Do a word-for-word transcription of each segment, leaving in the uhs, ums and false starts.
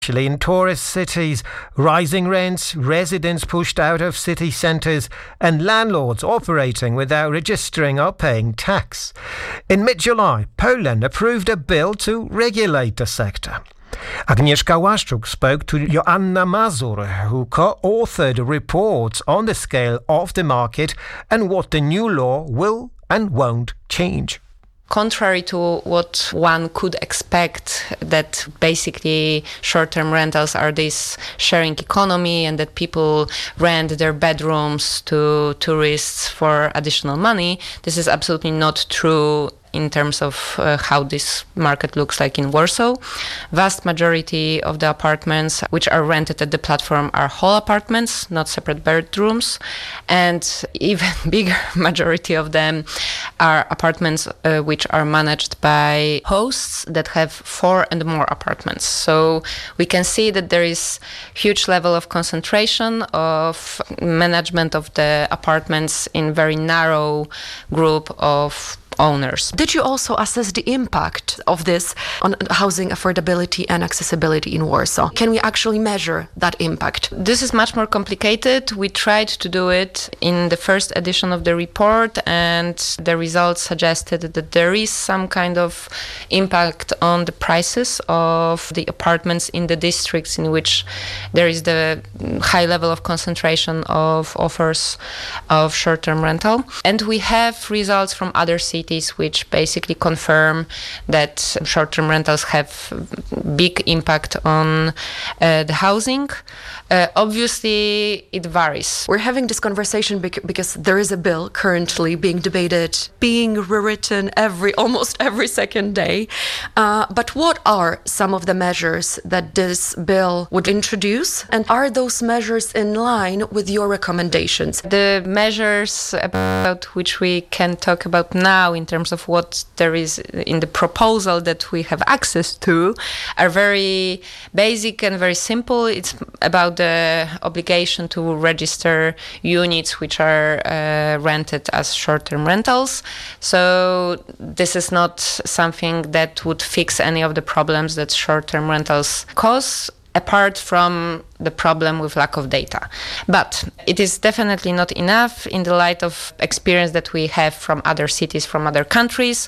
Especially in tourist cities, rising rents, residents pushed out of city centres and landlords operating without registering or paying tax. In mid-July, Poland approved a bill to regulate the sector. Agnieszka Łaszczuk spoke to Joanna Mazur, who co-authored a report on the scale of the market and what the new law will and won't change. Contrary to what one could expect, that basically short-term rentals are this sharing economy and that people rent their bedrooms to tourists for additional money, this is absolutely not true in terms of uh, how this market looks like in Warsaw. Vast majority of the apartments which are rented at the platform are whole apartments, not separate bedrooms, and even bigger majority of them are apartments uh, which are managed by hosts that have four and more apartments. So we can see that there is huge level of concentration of management of the apartments in very narrow group of owners. Did you also assess the impact of this on housing affordability and accessibility in Warsaw? Can we actually measure that impact? This is much more complicated. We tried to do it in the first edition of the report, and the results suggested that there is some kind of impact on the prices of the apartments in the districts in which there is the high level of concentration of offers of short-term rental. And we have results from other cities which basically confirm that short-term rentals have big impact on uh, the housing. Uh, obviously, it varies. We're having this conversation bec- because there is a bill currently being debated, being rewritten every almost every second day. Uh, but what are some of the measures that this bill would introduce? And are those measures in line with your recommendations? The measures about which we can talk about now in terms of what there is in the proposal that we have access to are very basic and very simple. It's about the obligation to register units which are uh, rented as short-term rentals. So this is not something that would fix any of the problems that short-term rentals cause, apart from the problem with lack of data. But it is definitely not enough in the light of experience that we have from other cities, from other countries.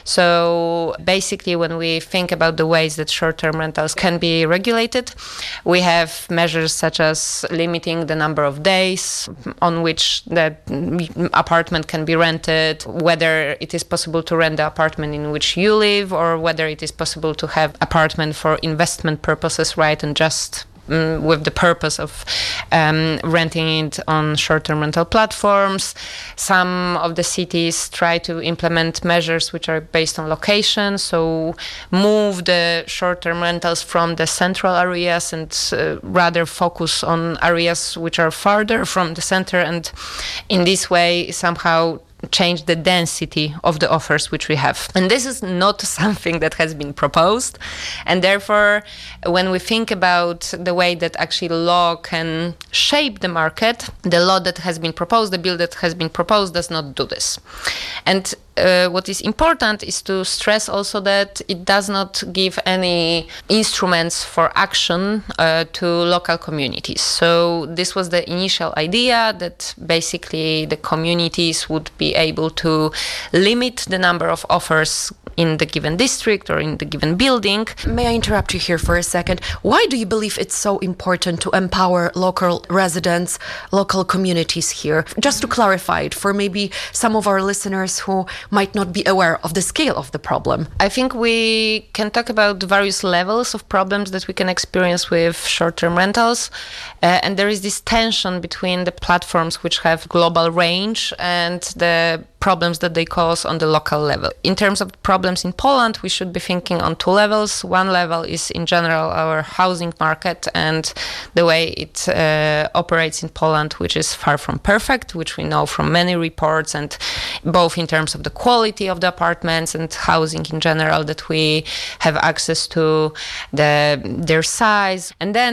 So basically, when we think about the ways that short-term rentals can be regulated, we have measures such as limiting the number of days on which the apartment can be rented, whether it is possible to rent the apartment in which you live, or whether it is possible to have apartment for investment purposes, right, and just um, with the purpose of um, renting it on short-term rental platforms. Some of the cities try to implement measures which are based on location, so move the short-term rentals from the central areas and uh, rather focus on areas which are farther from the center, and in this way somehow change the density of the offers which we have. And this is not something that has been proposed. And therefore, when we think about the way that actually law can shape the market, the law that has been proposed, the bill that has been proposed does not do this. And Uh, what is important is to stress also that it does not give any instruments for action uh, to local communities. So this was the initial idea, that basically the communities would be able to limit the number of offers in the given district or in the given building. May I interrupt you here for a second? Why do you believe it's so important to empower local residents, local communities here? Just to clarify it for maybe some of our listeners who might not be aware of the scale of the problem. I think we can talk about various levels of problems that we can experience with short-term rentals. Uh, and there is this tension between the platforms which have global range and the problems that they cause on the local level. In terms of problems in Poland, we should be thinking on two levels. One level is in general our housing market and the way it uh, operates in Poland, which is far from perfect, which we know from many reports, and both in terms of the quality of the apartments and housing in general that we have access to, the their size. And then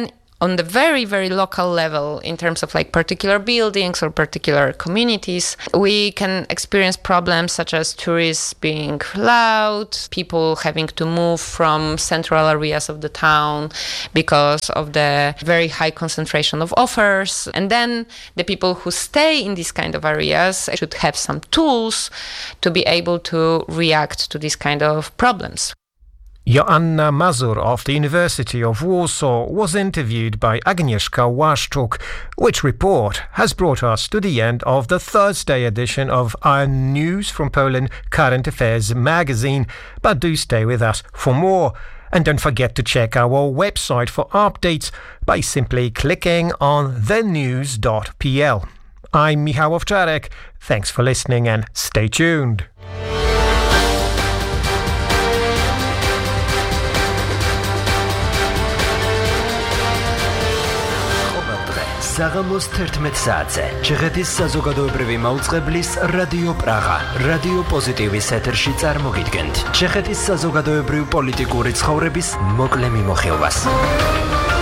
on the very, very local level, in terms of like particular buildings or particular communities, we can experience problems such as tourists being loud, people having to move from central areas of the town because of the very high concentration of offers. And then the people who stay in these kind of areas should have some tools to be able to react to these kind of problems. Joanna Mazur of the University of Warsaw was interviewed by Agnieszka Łaszczuk, which report has brought us to the end of the Thursday edition of our News from Poland Current Affairs magazine. But do stay with us for more. And don't forget to check our website for updates by simply clicking on the news dot p l. I'm Michał Owczarek. Thanks for listening and stay tuned. საღამოს თერთმეტ საათზე ჩეხეთის საზოგადოებრივი მაუწყებლის რადიო პრაღა, რადიო პოზიტივის ეთერში წარმოგიდგენთ ჩეხეთის საზოგადოებრივ-პოლიტიკური ცხოვრების მოკლე მიმოხილვას.